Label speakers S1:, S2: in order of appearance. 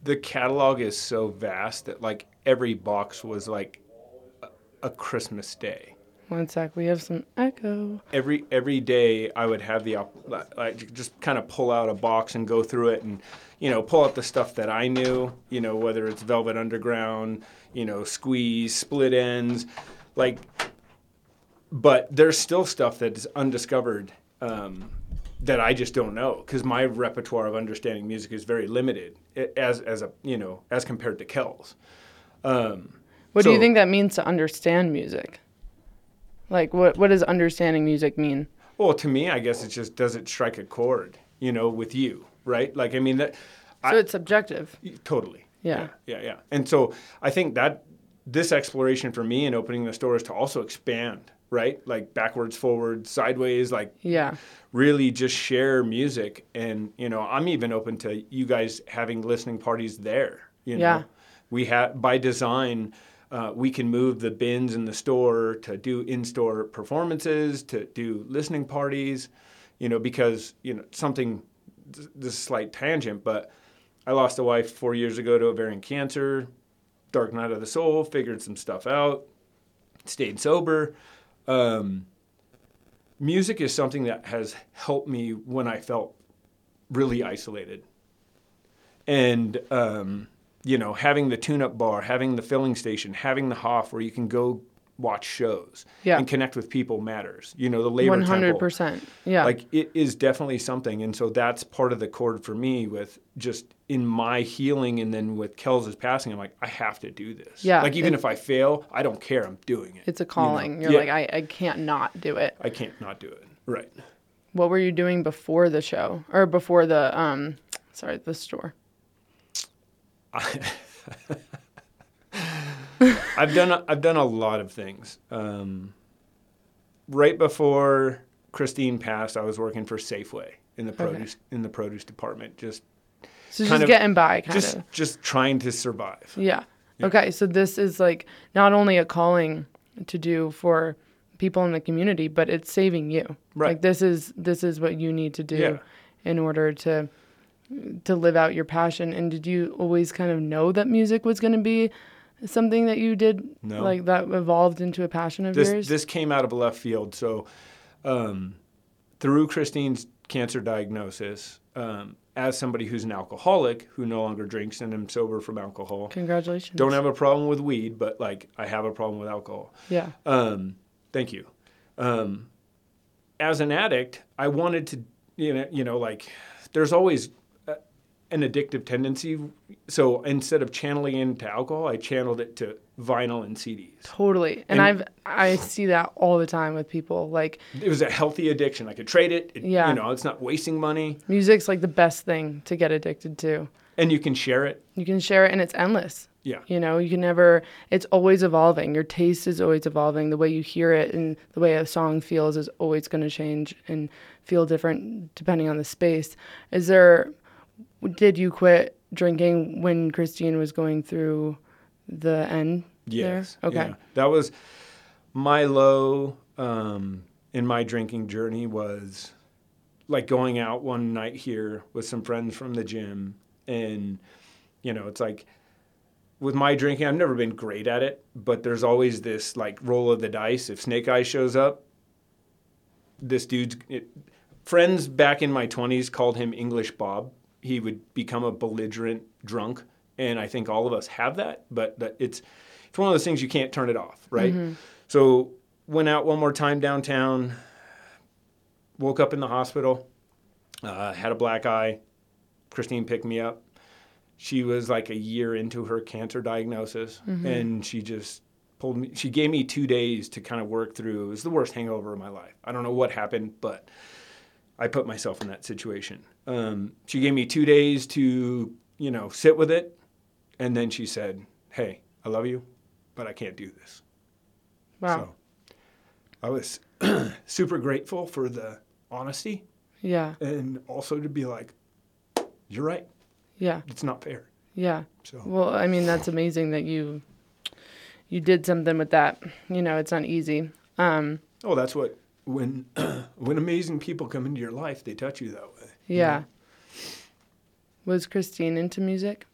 S1: the catalog is so vast that like every box was like a Christmas day.
S2: One sec, we have some echo.
S1: Every day I would have like just kind of pull out a box and go through it and, pull out the stuff that I knew, whether it's Velvet Underground, Squeeze, Split Ends, like, but there's still stuff that's undiscovered that I just don't know because my repertoire of understanding music is very limited as compared to Kel's.
S2: What do you think that means to understand music? Like, what does understanding music mean?
S1: Well, to me, I guess it's just, does it strike a chord, with you, right? Like, I mean,
S2: it's subjective.
S1: Totally.
S2: Yeah.
S1: Yeah. And so I think that this exploration for me in opening the store is to also expand, right? Like backwards, forwards, sideways, like really just share music. And, I'm even open to you guys having listening parties there,
S2: Yeah.
S1: We have, by design, we can move the bins in the store to do in-store performances, to do listening parties, because, something, this is a slight tangent, but I lost a wife 4 years ago to ovarian cancer, dark night of the soul, figured some stuff out, stayed sober. Music is something that has helped me when I felt really isolated. And, having the tune-up bar, having the filling station, having the Hoff where you can go watch shows and connect with people matters. The labor
S2: 100%.
S1: temple.
S2: Yeah.
S1: Like, it is definitely something. And so that's part of the chord for me with just in my healing and then with Kel's passing, I'm like, I have to do this.
S2: Yeah.
S1: Like, even if I fail, I don't care. I'm doing it.
S2: It's a calling. You're like, I can't not do it.
S1: I can't not do it. Right.
S2: What were you doing before the show? Or before the, the store?
S1: I've done a lot of things. Right before Christine passed, I was working for Safeway in the produce department. Just
S2: getting by, kind of.
S1: Just trying to survive.
S2: Yeah. Okay, so this is like not only a calling to do for people in the community, but it's saving you.
S1: Right.
S2: Like this is what you need to do in order to live out your passion. And did you always kind of know that music was going to be something that you did, like that evolved into a passion of yours?
S1: This came out of left field. So through Christine's cancer diagnosis, as somebody who's an alcoholic who no longer drinks and am sober from alcohol.
S2: Congratulations.
S1: Don't have a problem with weed, but like I have a problem with alcohol.
S2: Yeah.
S1: Thank you. As an addict, I wanted to, like there's always an addictive tendency. So instead of channeling into alcohol, I channeled it to vinyl and CDs.
S2: Totally. And I see that all the time with people. Like
S1: it was a healthy addiction. I could trade it. It's not wasting money.
S2: Music's like the best thing to get addicted to.
S1: And you can share it.
S2: You can share it and it's endless.
S1: Yeah.
S2: You can never, it's always evolving. Your taste is always evolving. The way you hear it and the way a song feels is always going to change and feel different depending on the space. Did you quit drinking when Christine was going through the end?
S1: Yes.
S2: There? Okay.
S1: Yeah. That was my low in my drinking journey was like going out one night here with some friends from the gym. And, it's like with my drinking, I've never been great at it, but there's always this like roll of the dice. If Snake Eyes shows up, friends back in my 20s called him English Bob. He would become a belligerent drunk. And I think all of us have that, but it's one of those things you can't turn it off, right? Mm-hmm. So went out one more time downtown, woke up in the hospital, had a black eye. Christine picked me up. She was like a year into her cancer diagnosis, and she just pulled me. She gave me 2 days to kind of work through. It was the worst hangover of my life. I don't know what happened, but I put myself in that situation. She gave me 2 days to, sit with it. And then she said, hey, I love you, but I can't do this.
S2: Wow.
S1: So I was super grateful for the honesty.
S2: Yeah.
S1: And also to be like, you're right.
S2: Yeah.
S1: It's not fair.
S2: Yeah.
S1: So.
S2: Well, I mean, that's amazing that you did something with that. It's not easy.
S1: That's what, when amazing people come into your life, they touch you that way.
S2: Yeah. Was Christine into music?